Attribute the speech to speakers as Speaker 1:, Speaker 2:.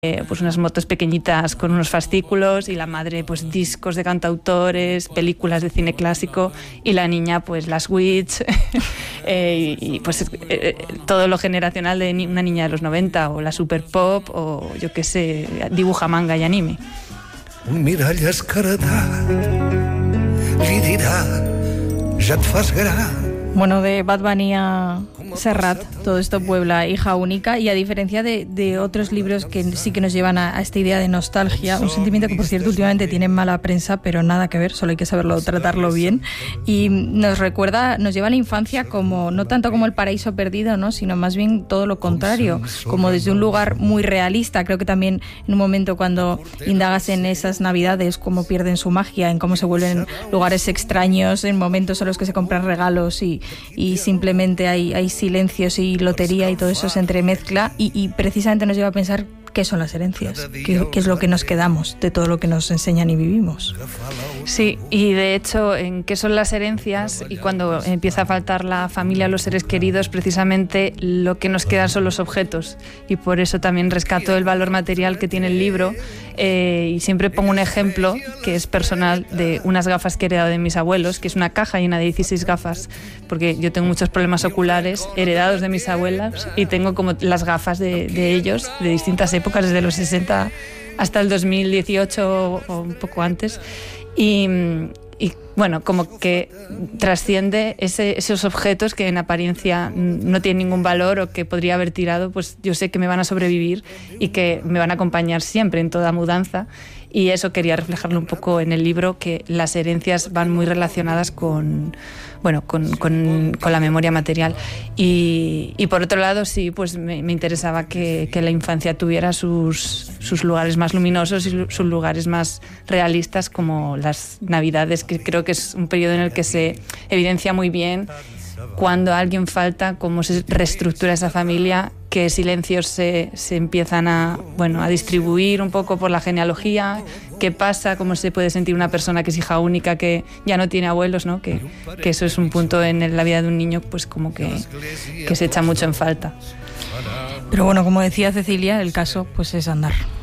Speaker 1: pues unas motos pequeñitas con unos fascículos, y la madre pues discos de cantautores, películas de cine clásico, y la niña pues las Witch y pues todo lo generacional de una niña de los 90, o la super pop, o yo qué sé, dibuja manga y anime.
Speaker 2: Un mirall escaradà li dirà ja et fas gran.
Speaker 3: Bueno, de Bad Bunny a Serrat, todo esto Puebla, hija única, y a diferencia de otros libros que sí que nos llevan a esta idea de nostalgia, un sentimiento que por cierto últimamente tiene mala prensa, pero nada que ver, solo hay que saberlo tratarlo bien, y nos lleva a la infancia como, no tanto como el paraíso perdido, ¿no?, sino más bien todo lo contrario, como desde un lugar muy realista. Creo que también en un momento cuando indagas en esas navidades, cómo pierden su magia, en cómo se vuelven lugares extraños, en momentos en los que se compran regalos y simplemente hay silencios y lotería, y todo eso se entremezcla, y precisamente nos lleva a pensar qué son las herencias, qué es lo que nos quedamos de todo lo que nos enseñan y vivimos.
Speaker 1: Sí, y de hecho, en qué son las herencias, y cuando empieza a faltar la familia, los seres queridos, precisamente lo que nos quedan son los objetos, y por eso también rescato el valor material que tiene el libro, y siempre pongo un ejemplo que es personal, de unas gafas que he heredado de mis abuelos, que es una caja llena de 16 gafas, porque yo tengo muchos problemas oculares heredados de mis abuelas, y tengo como las gafas de ellos, de distintas épocas, desde los 60 hasta el 2018 o un poco antes, y bueno, como que trasciende esos objetos que en apariencia no tienen ningún valor o que podría haber tirado, pues yo sé que me van a sobrevivir y que me van a acompañar siempre en toda mudanza. Y eso quería reflejarlo un poco en el libro, que las herencias van muy relacionadas con la memoria material. Y por otro lado, sí, pues me interesaba que la infancia tuviera sus lugares más luminosos y sus lugares más realistas, como las Navidades, que creo que es un periodo en el que se evidencia muy bien cuando alguien falta, cómo se reestructura esa familia, qué silencios se empiezan a distribuir un poco por la genealogía, qué pasa, cómo se puede sentir una persona que es hija única, que ya no tiene abuelos, ¿no? Que eso es un punto en la vida de un niño, pues como que se echa mucho en falta.
Speaker 3: Pero bueno, como decía Cecilia, el caso pues es andar.